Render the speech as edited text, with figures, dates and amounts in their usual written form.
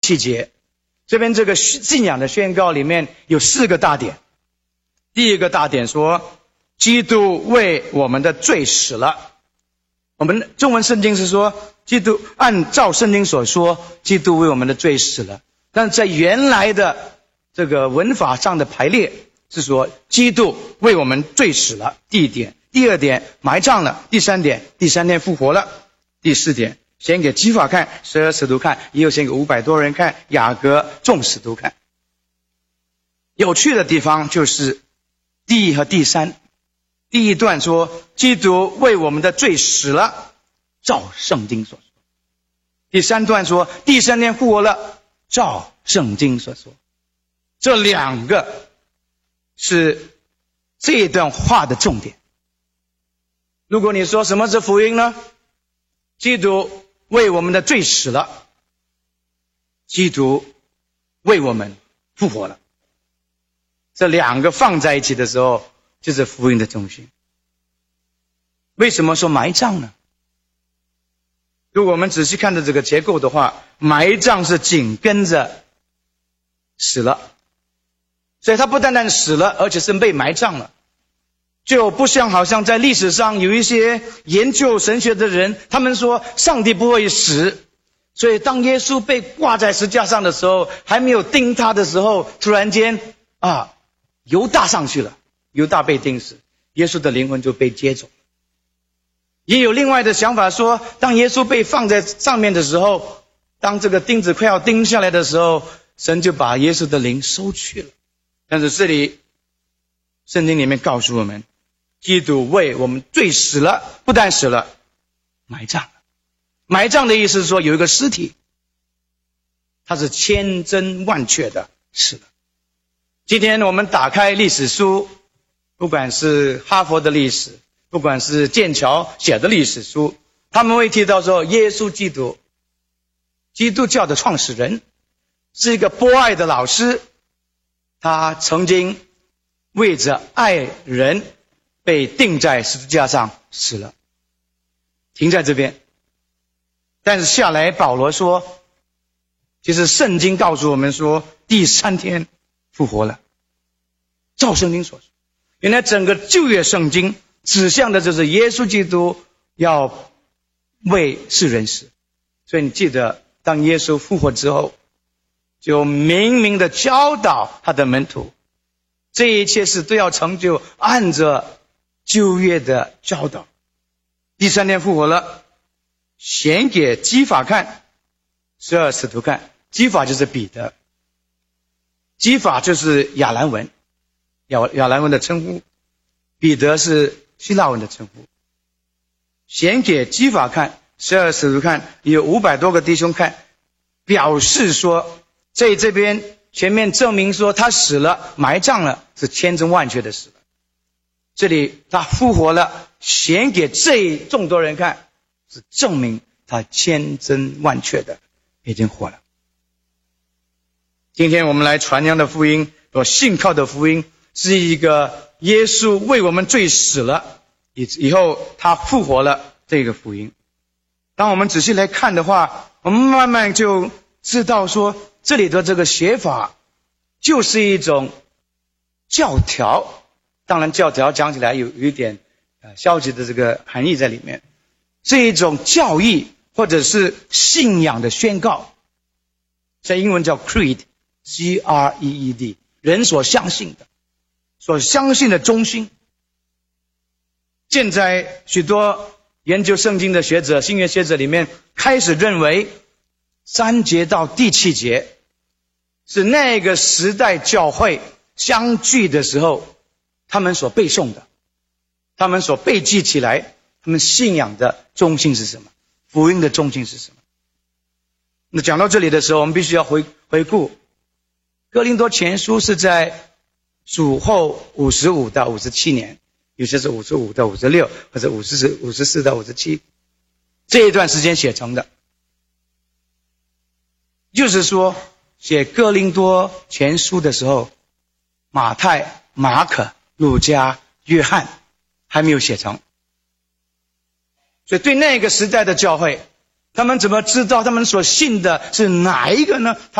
7节，这边这个信仰的宣告里面有4个大点。第一个大点说，基督为我们的罪死了。我们中文圣经是说，基督按照圣经所说，基督为我们的罪死了。但是在原来的这个文法上的排列是说，基督为我们罪死了，第一点。第二点，埋葬了。第三点，第3天复活了。第4点，先给基法看，12使徒看，也有先给500多人看，雅各众使徒看。有趣的地方就是第一和第3。第一段说，基督为我们的罪死了，照圣经所说。第3段说，第3天复活了，照圣经所说。这2个是这一段话的重点。如果你说什么是福音呢？基督为我们的罪死了，基督为我们复活了。这2个放在一起的时候，就是福音的中心。为什么说埋葬呢？如果我们仔细看着这个结构的话，埋葬是紧跟着死了，所以他不单单死了，而且是被埋葬了。就不像好像在历史上有一些研究神学的人，他们说上帝不会死，所以当耶稣被挂在十字架上的时候，还没有钉他的时候，突然间犹大上去了，犹大被钉死，耶稣的灵魂就被接走。也有另外的想法说，当耶稣被放在上面的时候，当这个钉子快要钉下来的时候，神就把耶稣的灵收去了。但是这里圣经里面告诉我们，基督为我们罪死了，不但死了，埋葬了。埋葬的意思是说，有一个尸体，它是千真万确的死了。今天我们打开历史书，不管是哈佛的历史，不管是剑桥写的历史书，他们会提到说，耶稣基督，基督教的创始人，是一个博爱的老师，他曾经为着爱人被钉在十字架上死了，停在这边。但是下来保罗说，其实圣经告诉我们说，第3天复活了，照圣经所说。原来整个旧约圣经指向的就是耶稣基督要为世人死。所以你记得，当耶稣复活之后，就明明的教导他的门徒，这一切事都要成就按着旧约的教导。第3天复活了，显给基法看，12使徒看。基法就是彼得，基法就是亚兰文，亚兰文的称呼，彼得是希腊文的称呼。显给基法看，12使徒看，有500多个弟兄看，表示说，在这边前面证明说他死了，埋葬了，是千真万确的死了。这里他复活了，显给这众多人看，是证明他千真万确的已经活了。今天我们来传扬的福音，信靠的福音，是一个耶稣为我们罪死了以后他复活了这个福音。当我们仔细来看的话，我们慢慢就知道说，这里的这个写法就是一种教条。当然教条讲起来有一点消极的这个含义在里面，是一种教义或者是信仰的宣告，在英文叫 creed，C-R-E-E-D， 人所相信的，所相信的中心。现在许多研究圣经的学者，新约学者里面开始认为3节到第7节是那个时代教会相聚的时候他们所背诵的，他们所背记起来，他们信仰的中心是什么，福音的中心是什么。那讲到这里的时候，我们必须要回顾哥林多前书是在主后55到57年，有些是55到56，或者54到57，这一段时间写成的。就是说写哥林多前书的时候，马太、马可、路加、约翰还没有写成。所以对那个时代的教会，他们怎么知道他们所信的是哪一个呢？